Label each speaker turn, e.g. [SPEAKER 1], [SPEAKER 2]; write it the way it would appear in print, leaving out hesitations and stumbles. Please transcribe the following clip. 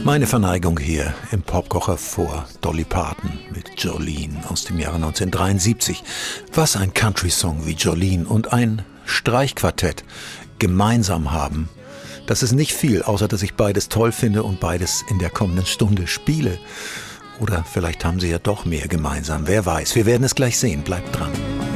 [SPEAKER 1] Meine Verneigung hier im Popkocher vor Dolly Parton mit Jolene aus dem Jahre 1973. Was ein Country-Song wie Jolene und ein Streichquartett gemeinsam haben. Das ist nicht viel, außer dass ich beides toll finde und beides in der kommenden Stunde spiele. Oder vielleicht haben sie ja doch mehr gemeinsam, wer weiß. Wir werden es gleich sehen, bleibt dran.